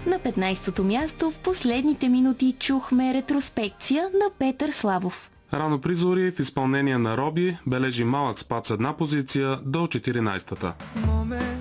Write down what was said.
На 15-то място в последните минути чухме ретроспекция на Петър Славов. Рано при зори в изпълнение на Роби бележи малък спад с една позиция до 14-та.